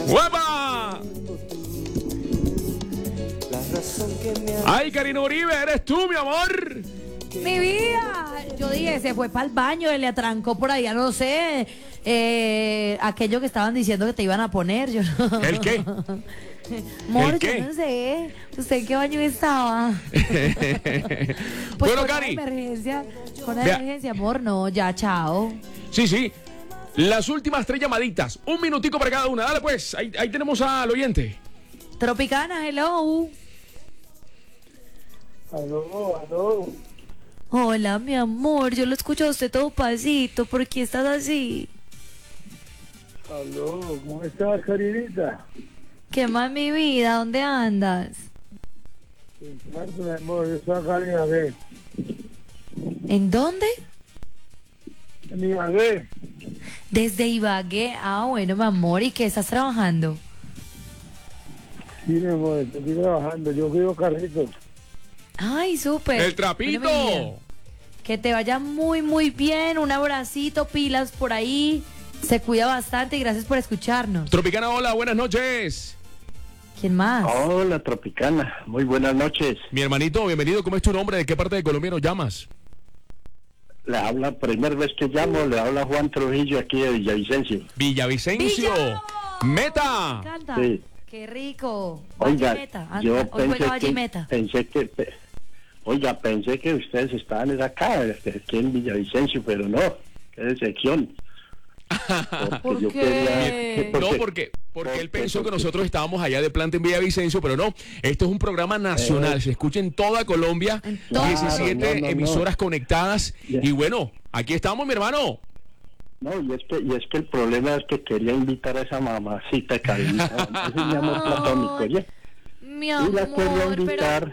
¡Guapa! Ay, Karina Uribe, eres tú, mi amor. Mi vida, yo dije, se fue para el baño, le atrancó por allá, no sé, aquello que estaban diciendo que te iban a poner, yo no. ¿El qué? Amor, ¿El qué? yo no sé, ¿usted en qué baño estaba? Pues Bueno, con Cari. Con una Vea. emergencia, amor, no, ya, chao. Sí, sí. Las últimas 3 llamaditas. Un minutico para cada una. Dale, pues. Ahí tenemos al oyente. Tropicana, hello. Aló. Hola, mi amor, yo lo escucho a usted todo pasito, ¿por qué estás así? Aló, ¿cómo estás, Carinita? ¿Qué más, mi vida? ¿Dónde andas? Marco, mi amor, yo estoy acá en Ibagué. ¿En dónde? En Ibagué. Desde Ibagué. Ah, bueno, mi amor, ¿y qué estás trabajando? Sí, mi amor, estoy trabajando, yo cuido carritos. Ay, súper. ¡El trapito! Bueno, mi vida, que te vaya muy, muy bien. Un abracito, pilas por ahí. Se cuida bastante y gracias por escucharnos. Tropicana, hola, buenas noches. ¿Quién más? Hola, Tropicana. Muy buenas noches. Mi hermanito, bienvenido. ¿Cómo es tu nombre? ¿De qué parte de Colombia nos llamas? Le habla, primera vez que llamo, le habla Juan Trujillo aquí de Villavicencio. Villavicencio. ¡Villa! ¡Meta! Me encanta. Sí. Qué rico. Oiga, Vallimeta. Ah, yo hoy fue la Vallimeta. pensé que ustedes estaban acá, aquí en Villavicencio, pero no. Qué decepción. ¿Por yo qué? No, porque él pensó que nosotros estábamos allá de planta en Villavicencio, pero no. Esto es un programa nacional. Se escucha en toda Colombia. En toda- 17 No. emisoras conectadas. Ya. Y bueno, aquí estamos, mi hermano. No, y es que el problema es que quería invitar a esa mamacita Carinita. Ese es mi amor platónico, ¿oye? Mi Y la quería amor, pero invitar.